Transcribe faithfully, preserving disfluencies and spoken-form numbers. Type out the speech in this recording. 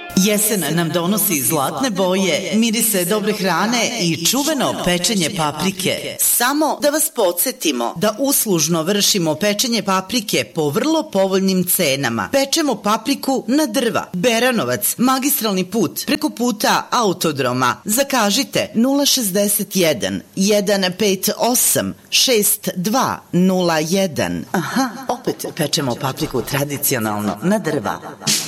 Jesen nam donosi zlatne boje, mirise dobre hrane i čuveno pečenje paprike. Samo da vas podsjetimo da uslužno vršimo pečenje paprike po vrlo povoljnim cenama. Pečemo papriku na drva. Beranovac, magistralni put, preko puta Autodroma. Zakažite nula šezdeset jedan, jedan pet osam, šest dva nula jedan. Aha, opet pečemo papriku tradicionalno na drva.